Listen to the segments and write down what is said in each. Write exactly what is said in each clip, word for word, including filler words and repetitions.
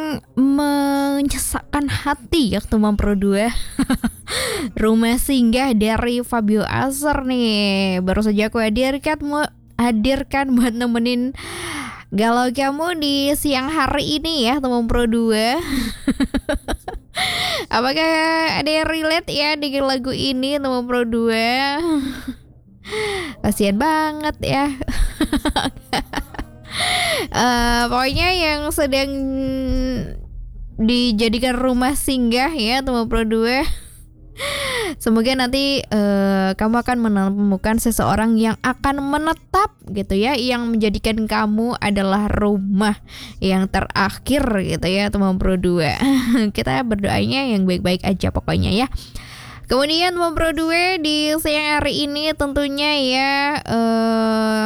menyesakkan hati ya teman Pro dua. Rumah singgah dari Fabio Azer nih baru saja aku hadirkan mu- hadirkan buat nemenin galau kamu di siang hari ini ya teman Pro dua. Apakah ada yang relate ya dengan lagu ini teman Pro dua? Kasian banget ya. uh, Pokoknya yang sedang dijadikan rumah singgah ya teman Pro dua, semoga nanti uh, kamu akan menemukan seseorang yang akan menetap gitu ya, yang menjadikan kamu adalah rumah yang terakhir gitu ya teman Pro dua. Kita berdoanya yang baik-baik aja pokoknya ya. Kemudian teman Pro dua di siang hari ini tentunya ya uh,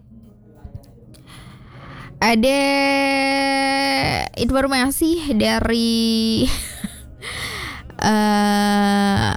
ada informasi dari uh,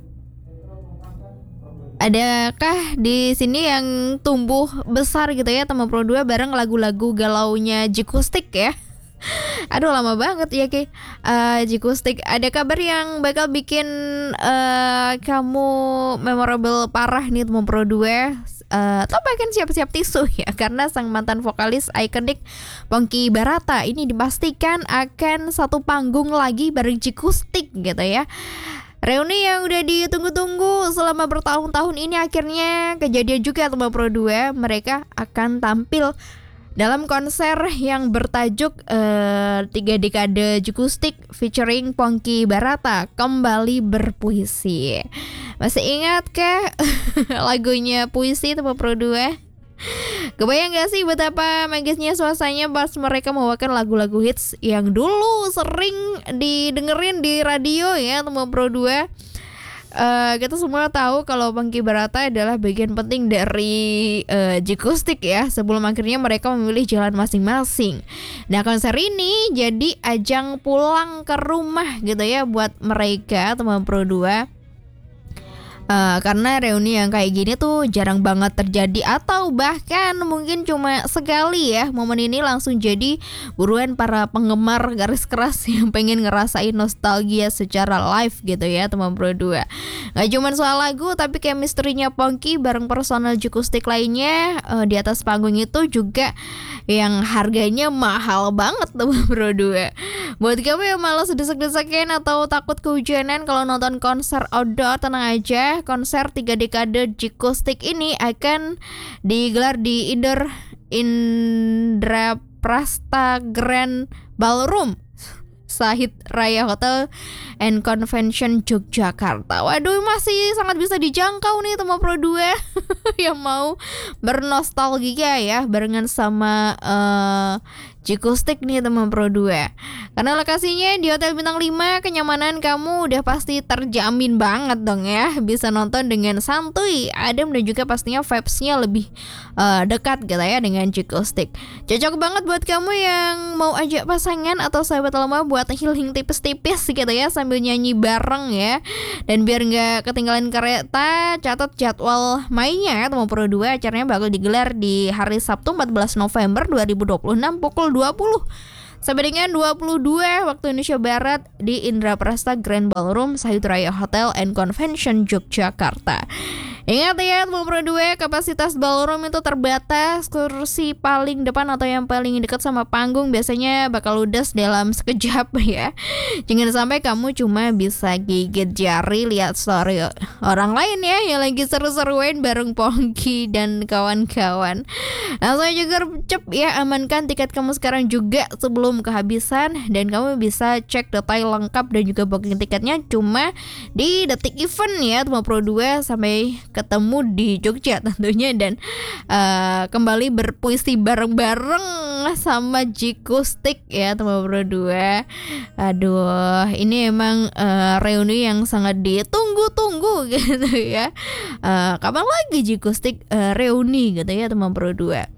adakah di sini yang tumbuh besar gitu ya teman Pro dua bareng lagu-lagu galaunya Jikustik ya. Aduh lama banget ya Ki. uh, Jikustik, ada kabar yang bakal bikin uh, kamu memorable parah nih teman Pro dua. Uh, atau bahkan siap-siap tisu ya, karena sang mantan vokalis ikonik Ponky Barata ini dipastikan akan satu panggung lagi bareng Jikustik gitu ya. Reuni yang udah ditunggu-tunggu selama bertahun-tahun ini akhirnya kejadian juga teman Pro dua. Mereka akan tampil dalam konser yang bertajuk uh, Tiga Dekade Jikustik featuring Ponky Barata kembali berpuisi. Masih ingat kah lagunya Puisi teman Pro dua? Kebayang gak sih betapa magisnya suasananya pas mereka membawakan lagu-lagu hits yang dulu sering didengerin di radio ya teman Pro dua. Uh, kita semua tahu kalau Ponky Barata adalah bagian penting dari uh, Jikustik ya, sebelum akhirnya mereka memilih jalan masing-masing. Nah konser ini jadi ajang pulang ke rumah gitu ya buat mereka teman Pro dua. Uh, karena reuni yang kayak gini tuh jarang banget terjadi, atau bahkan mungkin cuma sekali ya. Momen ini langsung jadi buruan para penggemar garis keras yang pengen ngerasain nostalgia secara live gitu ya teman Pro dua. Gak cuma soal lagu, tapi chemistry-nya Ponky bareng personal Jikustik lainnya uh, di atas panggung itu juga yang harganya mahal banget teman Pro dua. Buat kamu yang malas desek-desekin atau takut kehujanan kalau nonton konser outdoor, tenang aja. Konser Tiga Dekade Jikustik ini akan digelar di Indoor Indraprasta Grand Ballroom Sahid Raya Hotel and Convention Yogyakarta. Waduh, masih sangat bisa dijangkau nih teman Pro dua yang mau bernostalgia ya barengan sama uh, Jikustik nih teman Pro dua. Karena lokasinya di Hotel Bintang lima, kenyamanan kamu udah pasti terjamin banget dong ya. Bisa nonton dengan santuy, adem, dan juga pastinya vibes-nya lebih uh, dekat gitu ya dengan Jikustik. Cocok banget buat kamu yang mau ajak pasangan atau sahabat lama buat healing tipis-tipis gitu ya sambil nyanyi bareng ya. Dan biar nggak ketinggalan kereta, catat jadwal mainnya ya teman Pro dua. Acaranya bakal digelar di hari Sabtu empat belas November dua ribu dua puluh enam pukul dua puluh sampai dengan dua puluh dua waktu Indonesia Barat di Indraprasta Grand Ballroom Sahid Raya Hotel and Convention Yogyakarta. Ingat ya teman Pro dua, kapasitas ballroom itu terbatas. Kursi paling depan atau yang paling dekat sama panggung biasanya bakal ludes dalam sekejap ya. Jangan sampai kamu cuma bisa gigit jari lihat story orang lain ya yang lagi seru-seruin bareng Ponky dan kawan-kawan. Langsung aja gercep ya, amankan tiket kamu sekarang juga sebelum kehabisan. Dan kamu bisa cek detail lengkap dan juga booking tiketnya cuma di Detik Event ya teman Pro dua. Sampai ketemu di Jogja tentunya, dan uh, kembali berpuisi bareng-bareng sama Jikustik ya teman Pro dua. Aduh, ini emang uh, reuni yang sangat ditunggu-tunggu gitu ya. Uh, kapan lagi Jikustik uh, reuni gitu ya teman Pro dua.